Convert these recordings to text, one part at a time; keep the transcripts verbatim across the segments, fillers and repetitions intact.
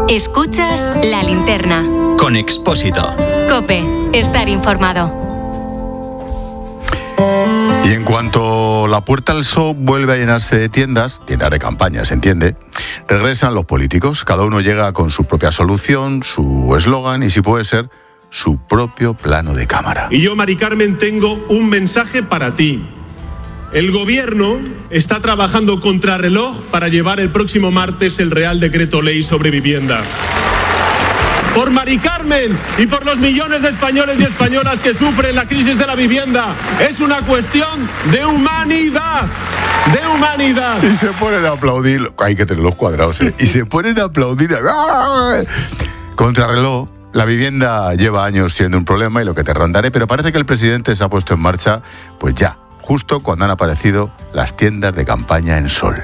Escuchas La Linterna. Con Expósito. COPE. Estar informado. Y en cuanto la Puerta del Sol vuelve a llenarse de tiendas, tiendas de campaña, se entiende, regresan los políticos. Cada uno llega con su propia solución, su eslogan y, si puede ser, su propio plano de cámara. Y yo, Mari Carmen, tengo un mensaje para ti. El gobierno está trabajando contrarreloj para llevar el próximo martes el Real Decreto Ley sobre vivienda. Por Mari Carmen y por los millones de españoles y españolas que sufren la crisis de la vivienda. Es una cuestión de humanidad. De humanidad. Y se ponen a aplaudir. Hay que tener los cuadrados, ¿eh? Y se ponen a aplaudir. ¡Ah! Contrarreloj. La vivienda lleva años siendo un problema y lo que te rondaré, pero parece que el presidente se ha puesto en marcha, pues ya, justo cuando han aparecido las tiendas de campaña en Sol.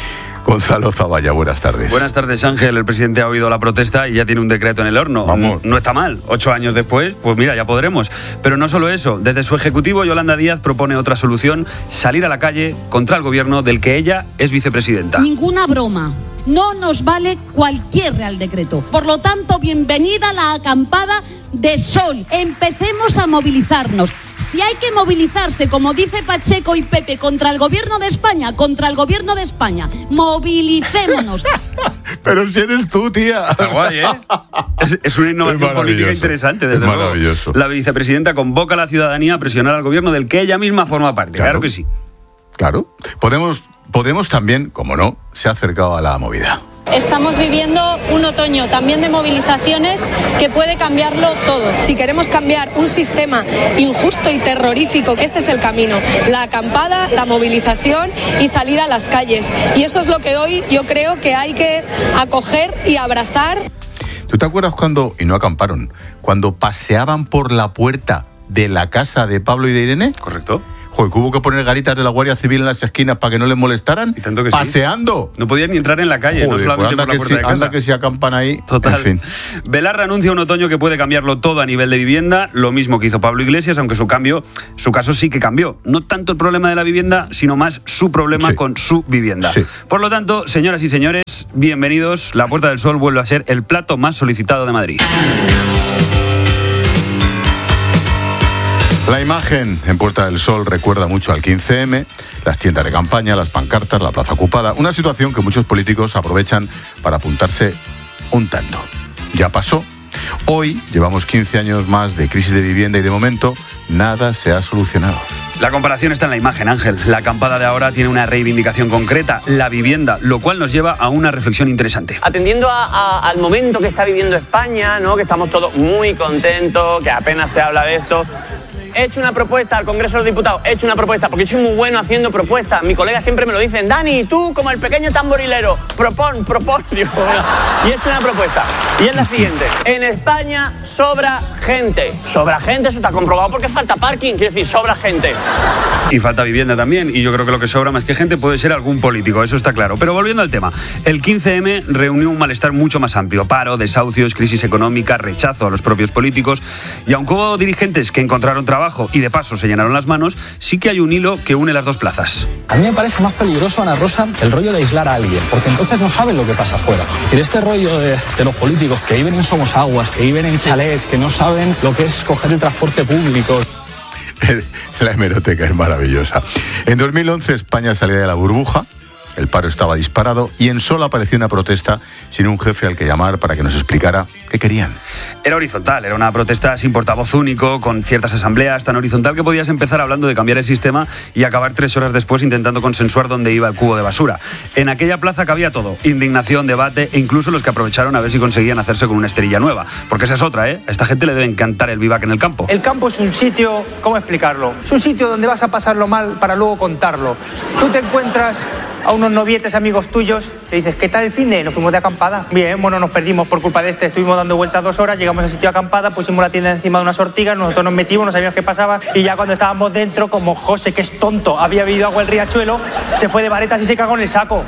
Gonzalo Zavalla, buenas tardes. Buenas tardes, Ángel. El presidente ha oído la protesta y ya tiene un decreto en el horno. Vamos. No está mal. Ocho años después, pues mira, ya podremos. Pero no solo eso. Desde su ejecutivo, Yolanda Díaz propone otra solución: salir a la calle contra el gobierno del que ella es vicepresidenta. Ninguna broma. No nos vale cualquier Real Decreto. Por lo tanto, bienvenida la acampada de Sol. Empecemos a movilizarnos. Si hay que movilizarse, como dice Pacheco y Pepe, contra el gobierno de España, contra el gobierno de España, movilicémonos. Pero si eres tú, tía. Está guay, ¿eh? Es, es una innovación es política interesante, desde es luego. Maravilloso. La vicepresidenta convoca a la ciudadanía a presionar al gobierno del que ella misma forma parte. Claro, claro que sí. Claro. Podemos, Podemos también, como no, se ha acercado a la movida. Estamos viviendo un otoño también de movilizaciones que puede cambiarlo todo. Si queremos cambiar un sistema injusto y terrorífico, este es el camino. La acampada, la movilización y salir a las calles. Y eso es lo que hoy yo creo que hay que acoger y abrazar. ¿Tú te acuerdas cuando, y no acamparon, cuando paseaban por la puerta de la casa de Pablo y de Irene? Correcto. Joder, que hubo que poner garitas de la Guardia Civil en las esquinas para que no les molestaran. Y tanto que paseando. Sí. No podían ni entrar en la calle, Joder, no solamente pues por la puerta si, de casa. Anda que si acampan ahí. Total. En fin. Belarra anuncia un otoño que puede cambiarlo todo a nivel de vivienda, lo mismo que hizo Pablo Iglesias, aunque su cambio, su caso sí que cambió. No tanto el problema de la vivienda, sino más su problema sí. con su vivienda. Sí. Por lo tanto, señoras y señores, bienvenidos. La Puerta del Sol vuelve a ser el plato más solicitado de Madrid. La imagen en Puerta del Sol recuerda mucho al quince eme, las tiendas de campaña, las pancartas, la plaza ocupada, una situación que muchos políticos aprovechan para apuntarse un tanto. Ya pasó. Hoy llevamos quince años más de crisis de vivienda y de momento nada se ha solucionado. La comparación está en la imagen, Ángel. La acampada de ahora tiene una reivindicación concreta, la vivienda, lo cual nos lleva a una reflexión interesante. Atendiendo a, a, al momento que está viviendo España, ¿no? Que estamos todos muy contentos, que apenas se habla de esto. He hecho una propuesta al Congreso de los Diputados, he hecho una propuesta, porque soy muy bueno haciendo propuestas. Mi colega siempre me lo dicen: Dani, tú como el pequeño tamborilero, propon, propon. Digo, bueno, y he hecho una propuesta, y es la siguiente: en España sobra gente. Sobra gente, eso está comprobado porque falta parking, quiere decir, sobra gente. Y falta vivienda también, y yo creo que lo que sobra más que gente puede ser algún político, eso está claro. Pero volviendo al tema, el quince eme reunió un malestar mucho más amplio: paro, desahucios, crisis económica, rechazo a los propios políticos, y aunque hubo dirigentes que encontraron trabajo y de paso se llenaron las manos, sí que hay un hilo que une las dos plazas. A mí me parece más peligroso, Ana Rosa, el rollo de aislar a alguien, porque entonces no saben lo que pasa afuera. Es decir, este rollo de, de los políticos que viven en Somosaguas, que viven en chalés, que no saben lo que es coger el transporte público. La hemeroteca es maravillosa. En dos mil once España salía de la burbuja, el paro estaba disparado y en Sol apareció una protesta sin un jefe al que llamar para que nos explicara qué querían. Era horizontal, era una protesta sin portavoz único, con ciertas asambleas, tan horizontal que podías empezar hablando de cambiar el sistema y acabar tres horas después intentando consensuar dónde iba el cubo de basura. En aquella plaza cabía todo: indignación, debate e incluso los que aprovecharon a ver si conseguían hacerse con una esterilla nueva. Porque esa es otra, ¿eh? A esta gente le debe encantar el vivac en el campo. El campo es un sitio, ¿cómo explicarlo? Es un sitio donde vas a pasarlo mal para luego contarlo. Tú te encuentras a unos novietes amigos tuyos, le dices: ¿qué tal el fin de? Nos fuimos de acampada. Bien, bueno, nos perdimos por culpa de este, estuvimos dando vueltas dos horas, llegamos al sitio de acampada, pusimos la tienda encima de unas ortigas, nosotros nos metimos, no sabíamos qué pasaba, y ya cuando estábamos dentro, como José, que es tonto, había bebido agua del riachuelo, se fue de varetas y se cagó en el saco.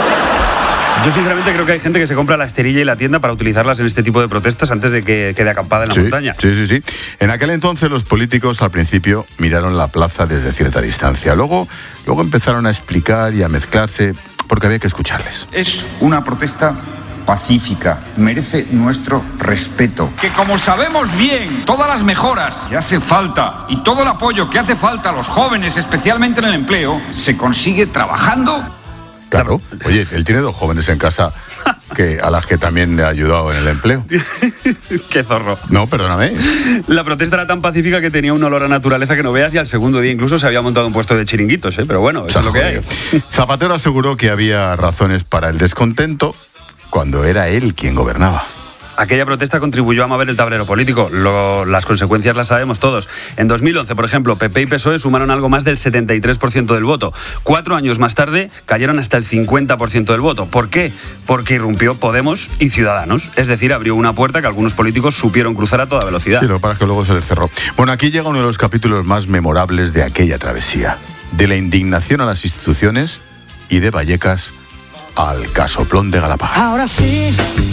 Yo sinceramente creo que hay gente que se compra la esterilla y la tienda para utilizarlas en este tipo de protestas antes de que quede acampada en la sí, montaña. Sí, sí, sí. En aquel entonces los políticos al principio miraron la plaza desde cierta distancia. Luego, luego empezaron a explicar y a mezclarse porque había que escucharles. Es una protesta pacífica, merece nuestro respeto. Que como sabemos bien, todas las mejoras que hace falta y todo el apoyo que hace falta a los jóvenes, especialmente en el empleo, se consigue trabajando. Claro. Oye, él tiene dos jóvenes en casa que a las que también le ha ayudado en el empleo. ¡Qué zorro! No, perdóname. La protesta era tan pacífica que tenía un olor a naturaleza que no veas, y al segundo día incluso se había montado un puesto de chiringuitos, ¿eh? Pero bueno, eso es lo que hay. Zapatero aseguró que había razones para el descontento cuando era él quien gobernaba. Aquella protesta contribuyó a mover el tablero político. Lo, las consecuencias las sabemos todos. En dos mil once, por ejemplo, P P y P S O E sumaron algo más del setenta y tres por ciento del voto. Cuatro años más tarde cayeron hasta el cincuenta por ciento del voto. ¿Por qué? Porque irrumpió Podemos y Ciudadanos. Es decir, abrió una puerta que algunos políticos supieron cruzar a toda velocidad. Sí, lo que pasa es que luego se les cerró. Bueno, aquí llega uno de los capítulos más memorables de aquella travesía. De la indignación a las instituciones y de Vallecas al casoplón de Galapagar. Ahora sí,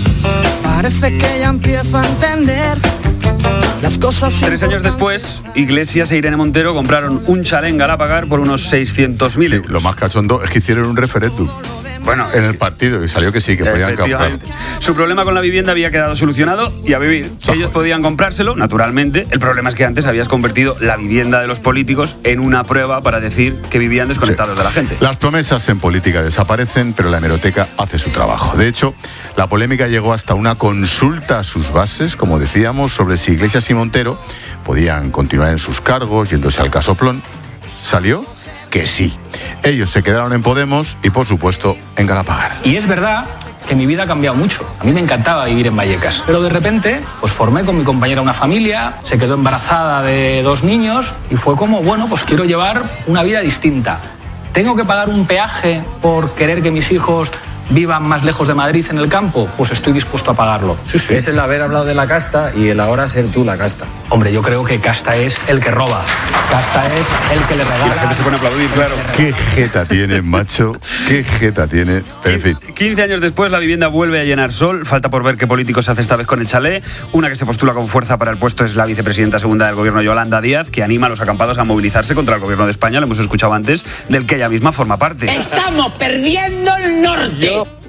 parece que ya empiezo a entender las cosas. Tres años después, Iglesias e Irene Montero compraron un chalet en Galapagar por unos seiscientos mil euros. Sí, lo más cachondo es que hicieron un referéndum. Bueno, en el partido, y salió que sí, que podían comprar. Su problema con la vivienda había quedado solucionado y a vivir. Sajo. Ellos podían comprárselo, naturalmente. El problema es que antes habías convertido la vivienda de los políticos en una prueba para decir que vivían desconectados sí. de la gente. Las promesas en política desaparecen, pero la hemeroteca hace su trabajo. De hecho, la polémica llegó hasta una consulta a sus bases, como decíamos, sobre si Iglesias y Montero podían continuar en sus cargos yéndose al casoplón. ¿Salió? Que sí. Ellos se quedaron en Podemos y, por supuesto, en Galapagar. Y es verdad que mi vida ha cambiado mucho. A mí me encantaba vivir en Vallecas. Pero de repente, pues formé con mi compañera una familia, se quedó embarazada de dos niños y fue como, bueno, pues quiero llevar una vida distinta. ¿Tengo que pagar un peaje por querer que mis hijos vivan más lejos de Madrid en el campo? Pues estoy dispuesto a pagarlo. Sí, sí. Es el haber hablado de la casta y el ahora ser tú la casta. Hombre, yo creo que casta es el que roba. Casta es el que le regala. Y la gente se pone a aplaudir, claro. Qué jeta tiene, macho. Qué jeta tiene. Pero en fin. quince años después, la vivienda vuelve a llenar sol. Falta por ver qué político se hace esta vez con el chalet. Una que se postula con fuerza para el puesto es la vicepresidenta segunda del gobierno, Yolanda Díaz, que anima a los acampados a movilizarse contra el gobierno de España. Lo hemos escuchado antes, del que ella misma forma parte. ¡Estamos perdiendo el norte!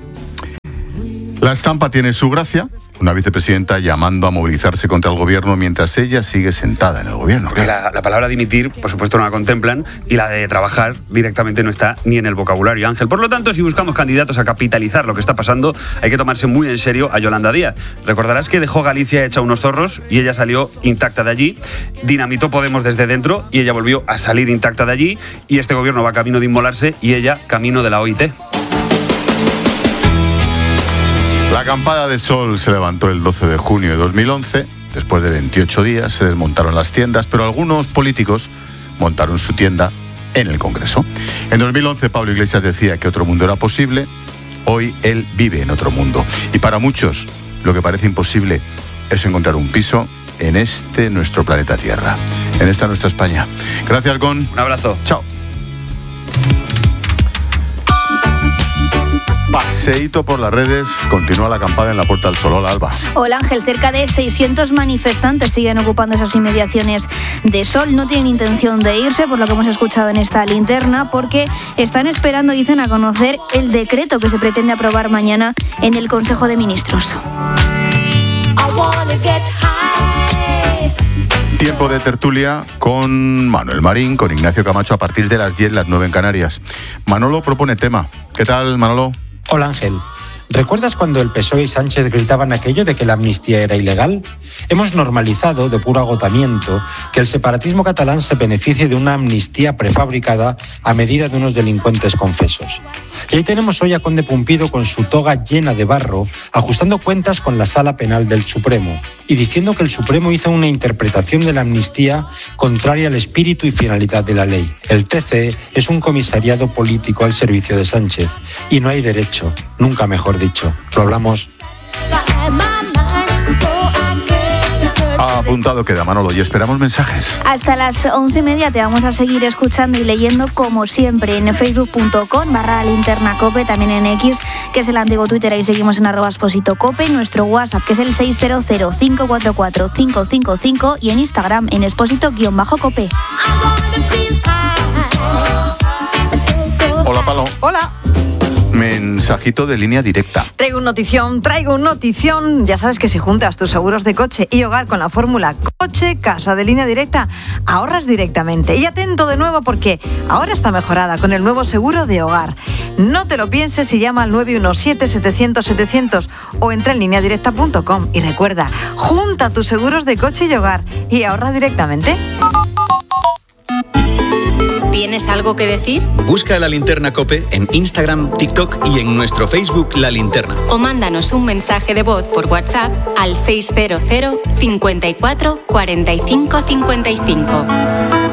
La estampa tiene su gracia, una vicepresidenta llamando a movilizarse contra el gobierno mientras ella sigue sentada en el gobierno. Porque la, la palabra dimitir, por supuesto, no la contemplan, y la de trabajar directamente no está ni en el vocabulario, Ángel. Por lo tanto, si buscamos candidatos a capitalizar lo que está pasando, hay que tomarse muy en serio a Yolanda Díaz. Recordarás que dejó Galicia hecha unos zorros y ella salió intacta de allí, dinamitó Podemos desde dentro y ella volvió a salir intacta de allí, y este gobierno va camino de inmolarse y ella camino de la O I T. La acampada de sol se levantó el doce de junio de dos mil once. Después de veintiocho días se desmontaron las tiendas, pero algunos políticos montaron su tienda en el Congreso. En dos mil once Pablo Iglesias decía que otro mundo era posible. Hoy él vive en otro mundo. Y para muchos lo que parece imposible es encontrar un piso en este nuestro planeta Tierra, en esta nuestra España. Gracias, Gon. Un abrazo. Chao. Paseíto por las redes, continúa la acampada en la Puerta del Sol. Hola, Alba. Hola, Ángel. Cerca de seiscientos manifestantes siguen ocupando esas inmediaciones de Sol. No tienen intención de irse, por lo que hemos escuchado en esta linterna, porque están esperando, dicen, a conocer el decreto que se pretende aprobar mañana en el Consejo de Ministros. Tiempo de tertulia con Manuel Marín, con Ignacio Camacho a partir de las diez, las nueve en Canarias. Manolo propone tema. ¿Qué tal, Manolo? Hola, Ángel. ¿Recuerdas cuando el P S O E y Sánchez gritaban aquello de que la amnistía era ilegal? Hemos normalizado, de puro agotamiento, que el separatismo catalán se beneficie de una amnistía prefabricada a medida de unos delincuentes confesos. Y ahí tenemos hoy a Conde Pumpido con su toga llena de barro, ajustando cuentas con la Sala Penal del Supremo y diciendo que el Supremo hizo una interpretación de la amnistía contraria al espíritu y finalidad de la ley. El T C E es un comisariado político al servicio de Sánchez y no hay derecho, nunca mejor dicho. Lo hablamos. Ha apuntado queda, Manolo, y esperamos mensajes. Hasta las once y media te vamos a seguir escuchando y leyendo, como siempre, en facebook punto com barra linterna cope, también en X, que es el antiguo Twitter, ahí seguimos en arroba exposito cope, nuestro WhatsApp, que es el seis cero cero, cinco cuatro cuatro, cinco cinco cinco, y en Instagram, en exposito-cope. Hola, Palo. Hola. Mensajito de línea directa. Traigo un notición, traigo un notición. Ya sabes que si juntas tus seguros de coche y hogar con la fórmula coche, casa de línea directa, ahorras directamente. Y atento de nuevo porque ahora está mejorada con el nuevo seguro de hogar. No te lo pienses y llama al nueve uno siete, setecientos, setecientos o entra en línea directa punto com. Y recuerda, junta tus seguros de coche y hogar y ahorra directamente. ¿Tienes algo que decir? Busca La Linterna COPE en Instagram, TikTok y en nuestro Facebook La Linterna. O mándanos un mensaje de voz por WhatsApp al seiscientos cincuenta y cuatro, cuarenta y cinco cincuenta y cinco.